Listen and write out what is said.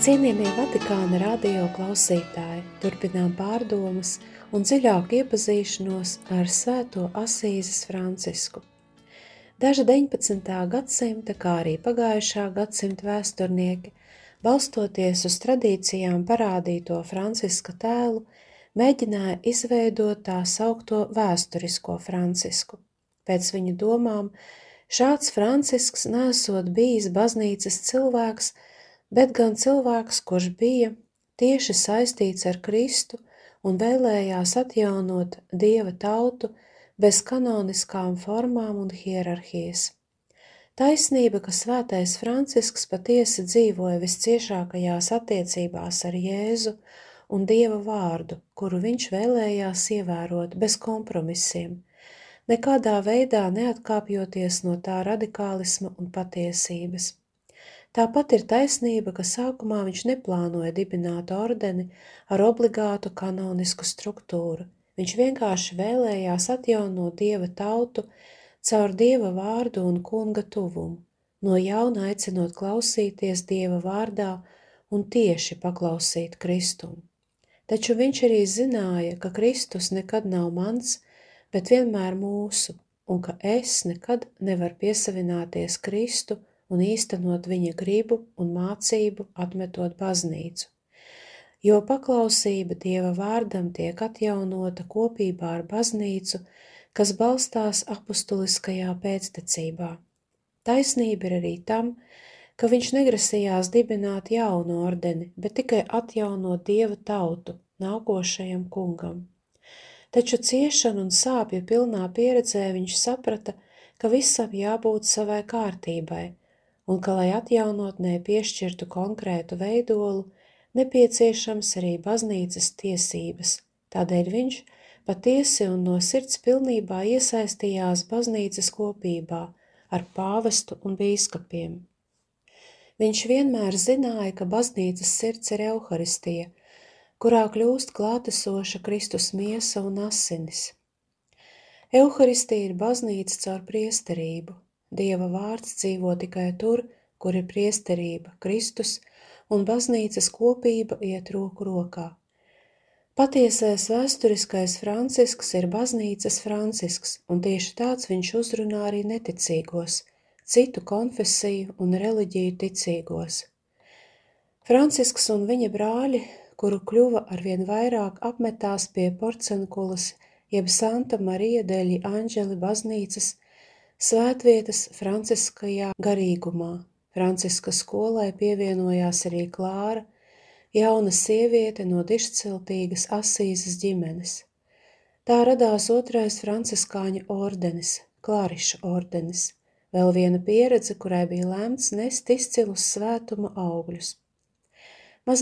Cienījamie Vatikāna radio klausītāji, turpinām pārdomas un dziļāku iepazīšanos ar Svēto Asīzes Francisku. Daži 19. gadsimta, kā arī pagājušā gadsimta vēsturnieki, balstoties uz tradīcijām parādīto Franciska tēlu, mēģināja izveidot tā saukto vēsturisko Francisku. Pēc viņu domām, šāds Francisks nesot bijis baznīcas cilvēks, bet gan cilvēks, kurš bija tieši saistīts ar Kristu un vēlējās atjaunot Dieva tautu bez kanoniskām formām un hierarhijas. Taisnība, ka svētais Francisks patiesi dzīvoja visciešākajās attiecībās ar Jēzu un Dieva vārdu, kuru viņš vēlējās ievērot bez kompromisiem, nekādā veidā neatkāpjoties no tā radikālisma un patiesības. Tāpat ir taisnība, ka sākumā viņš neplānoja dibināt ordeni ar obligātu kanonisku struktūru. Viņš vienkārši vēlējās atjaunot Dieva tautu caur Dieva vārdu un kunga tuvumu, no jauna aicinot klausīties Dieva vārdā un tieši paklausīt Kristumu. Taču viņš arī zināja, ka Kristus nekad nav mans, bet vienmēr mūsu, un ka es nekad nevaru piesavināties Kristu un īstenot viņa gribu un mācību atmetot baznīcu, jo paklausība Dieva vārdam tiek atjaunota kopībā ar baznīcu, kas balstās apustuliskajā pēctecībā. Taisnība ir arī tam, ka viņš negrasījās dibināt jaunu ordeni, bet tikai atjaunot Dieva tautu nākošajam kungam. Taču ciešanu un sāpju pilnā pieredzē viņš saprata, ka visam jābūt savai kārtībai, un ka, lai atjaunotnē piešķirtu konkrētu veidolu, nepieciešams arī baznīcas tiesības. Tādēļ viņš patiesi un no sirds pilnībā iesaistījās baznīcas kopībā ar pāvestu un bīskapiem. Viņš vienmēr zināja, ka baznīcas sirds ir Euharistija, kurā kļūst klātesoša Kristus miesa un asinis. Euharistija ir baznīca caur priesterību. Dieva vārds dzīvo tikai tur, kur ir priesterība, Kristus, un baznīcas kopība iet roku rokā. Patiesais vēsturiskais Francisks ir baznīcas Francisks, un tieši tāds viņš uzrunā arī neticīgos, citu konfesiju un reliģiju ticīgos. Francisks un viņa brāļi, kuru kļuva arvien vairāk, apmetās pie Porcenkulas, jeb Santa Marija degli Angeli baznīcas, svētvietas franciskajā garīgumā. Franciska skolai pievienojās arī Klāra, jauna sieviete no dižciltīgas Asīzes ģimenes. Tā radās otrais franciskāņu ordenis, Klāriša ordenis, vēl viena pieredze, kurai bija lemts nest izcilus svētuma augļus.